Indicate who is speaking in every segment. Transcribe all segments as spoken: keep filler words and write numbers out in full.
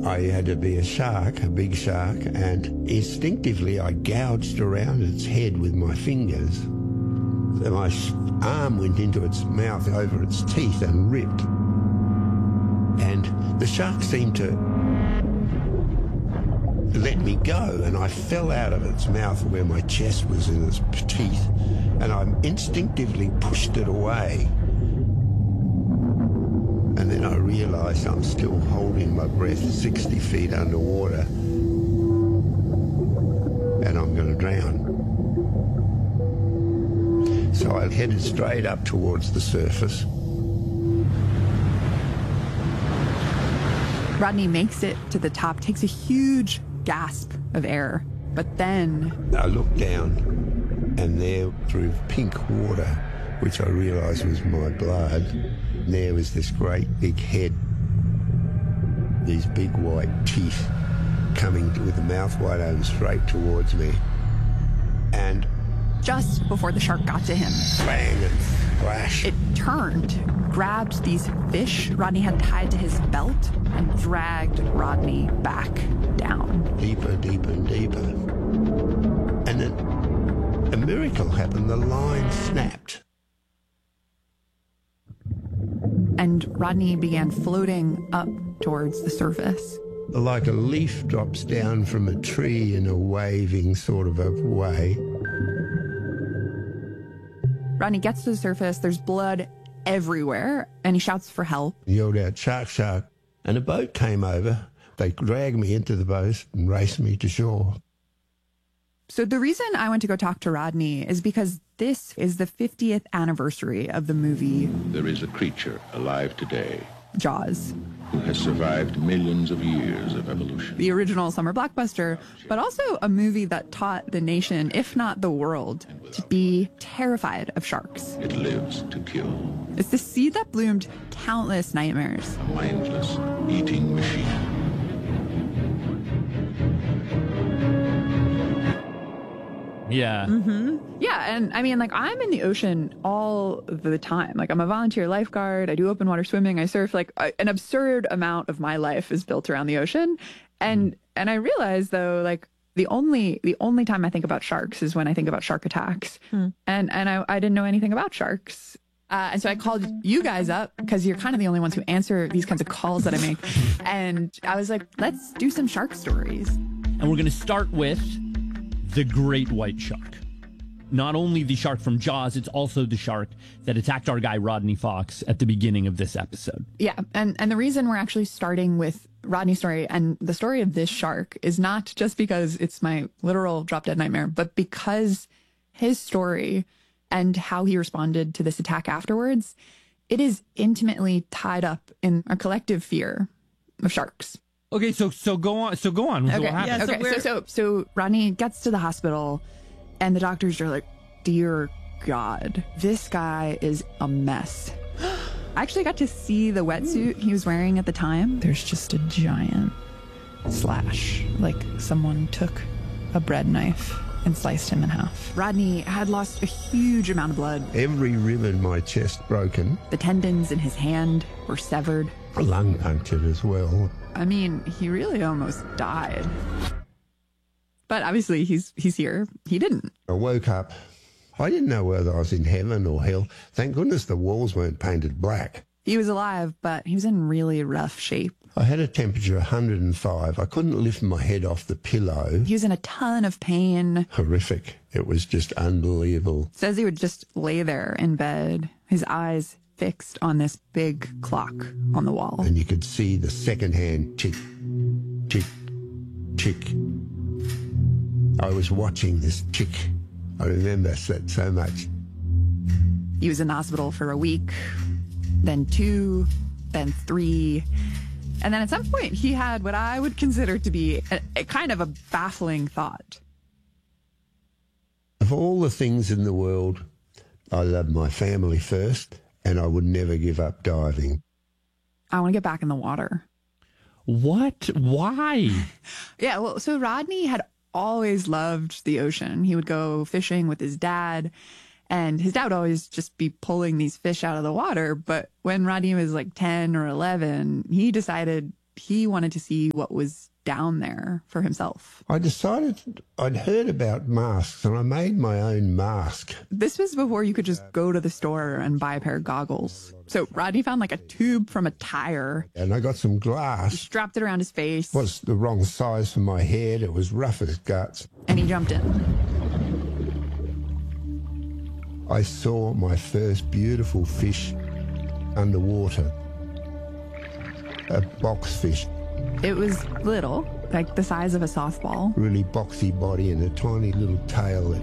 Speaker 1: I had to be a shark, a big shark, and instinctively I gouged around its head with my fingers. So my arm went into its mouth over its teeth and ripped. And the shark seemed to let me go, and I fell out of its mouth where my chest was in its teeth, and I instinctively pushed it away. And then I realised I'm still holding my breath sixty feet underwater, and I'm going to drown. So I headed straight up towards the surface.
Speaker 2: Rodney makes it to the top, takes a huge gasp of air, but then...
Speaker 1: I looked down, and there, through pink water, which I realised was my blood, there was this great big head, these big white teeth coming with the mouth wide open straight towards me. And
Speaker 2: just before the shark got to him,
Speaker 1: bang and flash,
Speaker 2: it turned, grabbed these fish Rodney had tied to his belt, and dragged Rodney back down.
Speaker 1: Deeper, deeper, and deeper. And then a miracle happened. The line snapped.
Speaker 2: And Rodney began floating up towards the surface.
Speaker 1: Like a leaf drops down from a tree in a waving sort of a way.
Speaker 2: Rodney gets to the surface, there's blood everywhere, and he shouts for help.
Speaker 1: He yelled out, "Shark, shark." And a boat came over. They dragged me into the boat and raced me to shore.
Speaker 2: So the reason I went to go talk to Rodney is because this is the fiftieth anniversary of the movie.
Speaker 3: There is a creature alive today,
Speaker 2: Jaws,
Speaker 3: who has survived millions of years of evolution.
Speaker 2: The original summer blockbuster, but also a movie that taught the nation, if not the world, to be terrified of sharks.
Speaker 3: It lives to kill.
Speaker 2: It's the seed that bloomed countless nightmares.
Speaker 3: A mindless eating machine.
Speaker 4: Yeah.
Speaker 2: Mm-hmm. Yeah, and I mean, like, I'm in the ocean all the time. Like, I'm a volunteer lifeguard. I do open water swimming. I surf. Like, I, an absurd amount of my life is built around the ocean. And and I realize, though, like, the only the only time I think about sharks is when I think about shark attacks. Hmm. And and I, I didn't know anything about sharks. Uh, and so I called you guys up because you're kind of the only ones who answer these kinds of calls that I make. And I was like, let's do some shark stories.
Speaker 4: And we're going to start with the great white shark. Not only the shark from Jaws, it's also the shark that attacked our guy Rodney Fox at the beginning of this episode.
Speaker 2: Yeah, and, and the reason we're actually starting with Rodney's story and the story of this shark is not just because it's my literal drop-dead nightmare, but because his story and how he responded to this attack afterwards, it is intimately tied up in a collective fear of sharks.
Speaker 4: Okay, so so go on. So go on. So
Speaker 2: okay,
Speaker 4: what happened?
Speaker 2: yeah, so, okay so, so so Rodney gets to the hospital, and the doctors are like, "Dear God, this guy is a mess." I actually got to see the wetsuit he was wearing at the time. There's just a giant slash, like someone took a bread knife and sliced him in half. Rodney had lost a huge amount of blood.
Speaker 1: Every rib in my chest broken.
Speaker 2: The tendons in his hand were severed.
Speaker 1: A lung punctured as well.
Speaker 2: I mean, he really almost died. But obviously, he's he's here. He didn't.
Speaker 1: I woke up. I didn't know whether I was in heaven or hell. Thank goodness the walls weren't painted black.
Speaker 2: He was alive, but he was in really rough shape.
Speaker 1: I had a temperature of one hundred five. I couldn't lift my head off the pillow.
Speaker 2: He was in a ton of pain.
Speaker 1: Horrific. It was just unbelievable.
Speaker 2: Says he would just lay there in bed, his eyes fixed on this big clock on the wall.
Speaker 1: And you could see the second hand tick, tick, tick. I was watching this tick. I remember that so much.
Speaker 2: He was in the hospital for a week, then two, then three. And then at some point, he had what I would consider to be a, a kind of a baffling thought.
Speaker 1: Of all the things in the world, I love my family first, and I would never give up diving.
Speaker 2: I want to get back in the water.
Speaker 4: What? Why?
Speaker 2: Yeah, well, so Rodney had always loved the ocean. He would go fishing with his dad, and his dad would always just be pulling these fish out of the water. But when Rodney was like ten or eleven, he decided he wanted to see what was down there for himself.
Speaker 1: I decided I'd heard about masks and I made my own mask.
Speaker 2: This was before you could just go to the store and buy a pair of goggles. So Rodney found like a tube from a tire.
Speaker 1: And I got some glass.
Speaker 2: Strapped it around his face.
Speaker 1: It was the wrong size for my head. It was rough as guts.
Speaker 2: And he jumped in.
Speaker 1: I saw my first beautiful fish underwater. A boxfish.
Speaker 2: It was little, like the size of a softball.
Speaker 1: Really boxy body and a tiny little tail.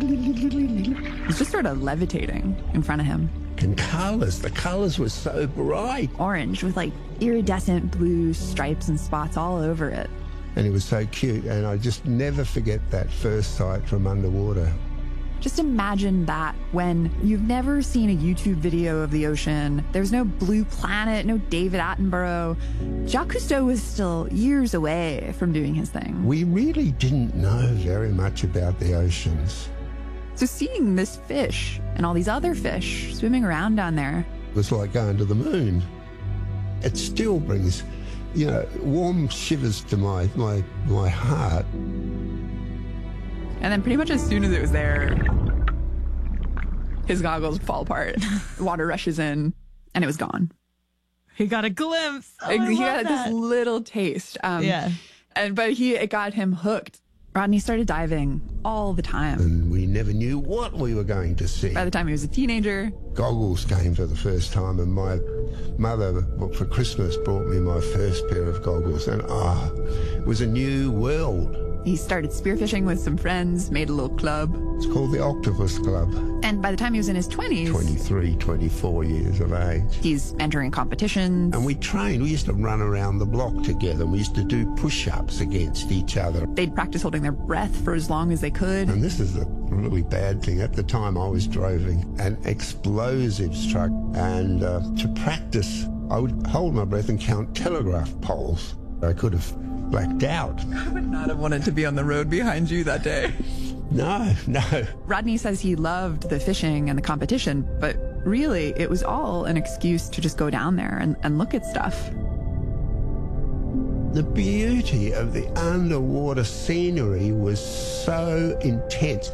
Speaker 2: It was just sort of levitating in front of him.
Speaker 1: And colours, the colours were so bright.
Speaker 2: Orange with like iridescent blue stripes and spots all over it.
Speaker 1: And it was so cute, and I just never forget that first sight from underwater.
Speaker 2: Just imagine that when you've never seen a YouTube video of the ocean, there's no Blue Planet, no David Attenborough. Jacques Cousteau was still years away from doing his thing.
Speaker 1: We really didn't know very much about the oceans.
Speaker 2: So seeing this fish and all these other fish swimming around down there,
Speaker 1: it was like going to the moon. It still brings, you know, warm shivers to my, my, my heart.
Speaker 2: And then pretty much as soon as it was there, his goggles fall apart. The water rushes in, and it was gone.
Speaker 5: He got a glimpse. Oh,
Speaker 2: he
Speaker 5: I
Speaker 2: got
Speaker 5: love that.
Speaker 2: this little taste. Um,
Speaker 5: yeah.
Speaker 2: And but he it got him hooked. Rodney started diving all the time.
Speaker 1: And we never knew what we were going to see.
Speaker 2: By the time he was a teenager,
Speaker 1: goggles came for the first time, and my mother, for Christmas, brought me my first pair of goggles, and ah, oh, it was a new world.
Speaker 2: He started spearfishing with some friends, made a little club.
Speaker 1: It's called the Octopus Club.
Speaker 2: And by the time he was in his twenties...
Speaker 1: twenty-three, twenty-four years of age.
Speaker 2: He's entering competitions.
Speaker 1: And we trained. We used to run around the block together. We used to do push-ups against each other.
Speaker 2: They'd practice holding their breath for as long as they could.
Speaker 1: And this is a really bad thing. At the time, I was driving an explosives truck. And uh, to practice, I would hold my breath and count telegraph poles. I could have blacked out.
Speaker 2: I would not have wanted to be on the road behind you that day.
Speaker 1: No, no.
Speaker 2: Rodney says he loved the fishing and the competition, but really it was all an excuse to just go down there and, and look at stuff.
Speaker 1: The beauty of the underwater scenery was so intense.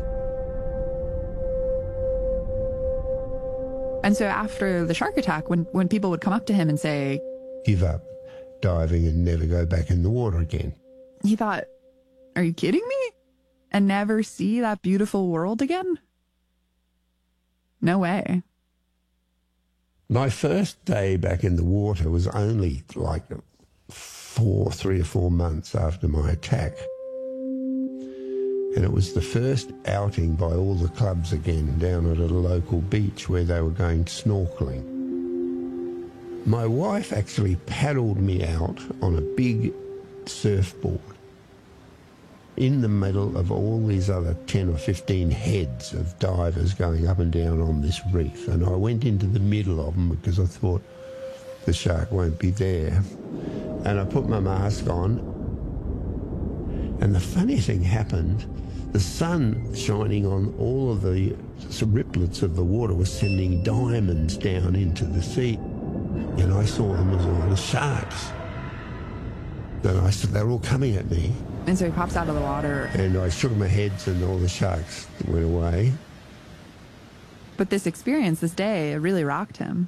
Speaker 2: And so after the shark attack, when, when people would come up to him and say,
Speaker 1: "Give up diving and never go back in the water again,"
Speaker 2: he thought, are you kidding me? And never see that beautiful world again? No way.
Speaker 1: My first day back in the water was only like four, three or four months after my attack. And it was the first outing by all the clubs again down at a local beach where they were going snorkeling. My wife actually paddled me out on a big surfboard in the middle of all these other ten or fifteen heads of divers going up and down on this reef. And I went into the middle of them because I thought the shark won't be there. And I put my mask on. And the funny thing happened, the sun shining on all of the riplets of the water was sending diamonds down into the sea. And I saw them as all the sharks. And I said, they're all coming at me.
Speaker 2: And so he pops out of the water.
Speaker 1: And I shook my heads and all the sharks went away.
Speaker 2: But this experience, this day, it really rocked him.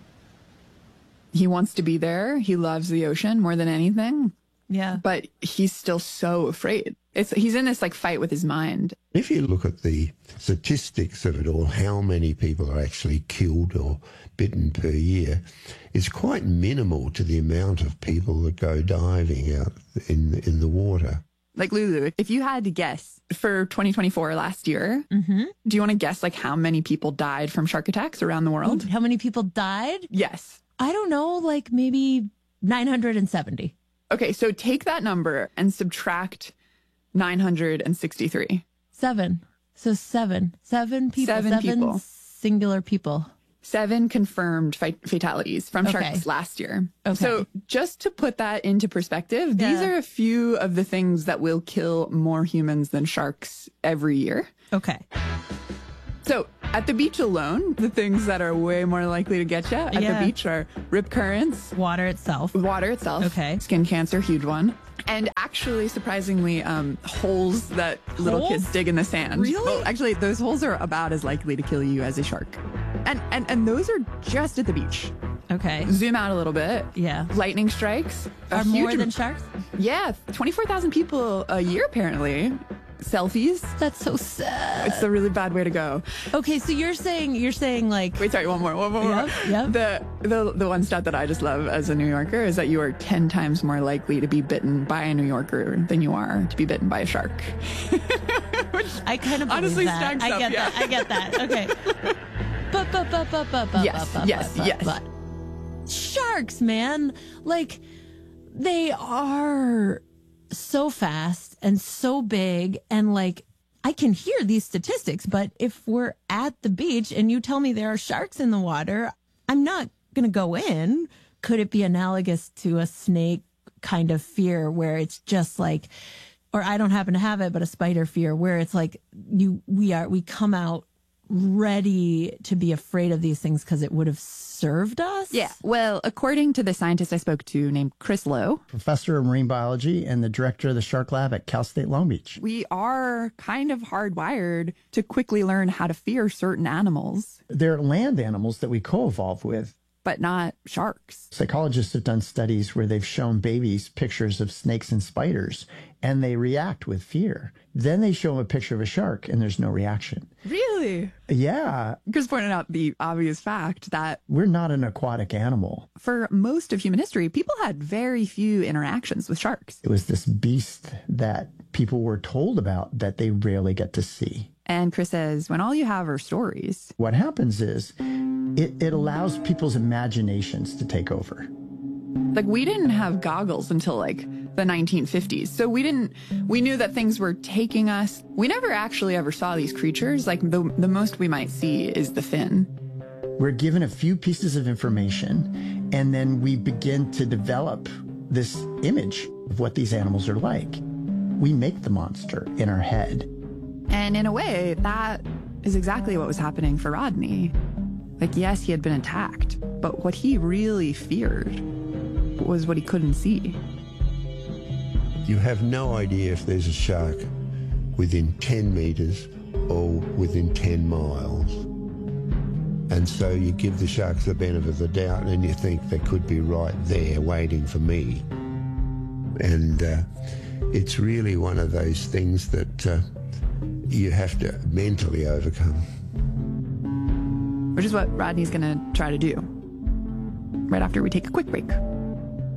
Speaker 2: He wants to be there. He loves the ocean more than anything.
Speaker 5: Yeah.
Speaker 2: But he's still so afraid. It's he's in this like fight with his mind.
Speaker 1: If you look at the statistics of it all, how many people are actually killed or bitten per year, it's quite minimal to the amount of people that go diving out in in the water.
Speaker 2: Like Lulu, if you had to guess for twenty twenty-four last year,
Speaker 5: mm-hmm.
Speaker 2: do you want to guess like how many people died from shark attacks around the world?
Speaker 5: How many people died?
Speaker 2: Yes.
Speaker 5: I don't know, like maybe nine hundred seventy.
Speaker 2: Okay, so take that number and subtract nine hundred sixty-three.
Speaker 5: Seven. So seven. Seven people.
Speaker 2: Seven,
Speaker 5: seven
Speaker 2: people.
Speaker 5: Singular people.
Speaker 2: Seven confirmed fi- fatalities from
Speaker 5: Okay.
Speaker 2: sharks last year.
Speaker 5: Okay.
Speaker 2: So just to put that into perspective, these
Speaker 5: Yeah.
Speaker 2: are a few of the things that will kill more humans than sharks every year.
Speaker 5: Okay.
Speaker 2: So At the beach alone, the things that are way more likely to get you at
Speaker 5: Yeah.
Speaker 2: the beach are rip currents,
Speaker 5: Water itself.
Speaker 2: water itself,
Speaker 5: Okay.
Speaker 2: skin cancer, huge one, and actually, surprisingly, um, holes that little
Speaker 5: Holes?
Speaker 2: kids dig in the sand.
Speaker 5: Really?
Speaker 2: Well, actually, those holes are about as likely to kill you as a shark. And, and, and those are just at the beach.
Speaker 5: Okay.
Speaker 2: Zoom out a little bit.
Speaker 5: Yeah.
Speaker 2: Lightning strikes a
Speaker 5: Are more
Speaker 2: huge-
Speaker 5: than sharks?
Speaker 2: Yeah, twenty-four thousand people a year, apparently. Selfies.
Speaker 5: That's so sad.
Speaker 2: It's a really bad way to go.
Speaker 5: Okay, so you're saying you're saying like
Speaker 2: Wait, sorry, one more, one more.
Speaker 5: Yep, yep.
Speaker 2: The, the the one stat that I just love as a New Yorker is that you are ten times more likely to be bitten by a New Yorker than you are to be bitten by a shark. Which
Speaker 5: I kind of believe
Speaker 2: honestly
Speaker 5: that.
Speaker 2: stacks
Speaker 5: I
Speaker 2: up,
Speaker 5: get
Speaker 2: yeah.
Speaker 5: that. I get that. Okay. But but but but but but
Speaker 2: Yes,
Speaker 5: but,
Speaker 2: yes,
Speaker 5: but,
Speaker 2: yes.
Speaker 5: but. Sharks, man, like they are so fast and so big, and like I can hear these statistics, but if we're at the beach and you tell me there are sharks in the water, I'm not going to go in. Could it be analogous to a snake kind of fear where it's just like, or I don't happen to have it, but a spider fear where it's like you, we are, we come out ready to be afraid of these things because it would have served us?
Speaker 2: Yeah. Well, according to the scientist I spoke to named Chris Lowe,
Speaker 6: Professor of marine biology and the director of the Shark Lab at Cal State Long Beach.
Speaker 2: we are kind of hardwired to quickly learn how to fear certain animals,
Speaker 6: They're land animals that we co-evolve with.
Speaker 2: but not sharks.
Speaker 6: Psychologists have done studies where they've shown babies pictures of snakes and spiders, and they react with fear. Then they show them a picture of a shark, and there's no reaction.
Speaker 2: Really?
Speaker 6: Yeah,
Speaker 2: Chris pointed out the obvious fact that
Speaker 6: we're not an aquatic animal.
Speaker 2: for most of human history, people had very few interactions with sharks.
Speaker 6: It was this beast that people were told about that they rarely get to see.
Speaker 2: And Chris says, when all you have are stories,
Speaker 6: What happens is it, it allows people's imaginations to take over.
Speaker 2: like we didn't have goggles until like the nineteen fifties. So we didn't, we knew that things were taking us. We never actually ever saw these creatures. Like the, the most we might see is the fin.
Speaker 6: We're given a few pieces of information, and then we begin to develop this image of what these animals are like. We make the monster in our head.
Speaker 2: And in a way, that is exactly what was happening for Rodney. Like, yes, he had been attacked, but what he really feared was what he couldn't see.
Speaker 1: You have no idea if there's a shark within ten meters or within ten miles. And so you give the sharks the benefit of the doubt and you think they could be right there waiting for me. And uh, it's really one of those things that uh, you have to mentally overcome.
Speaker 2: Which is what Rodney's going to try to do right after we take a quick break.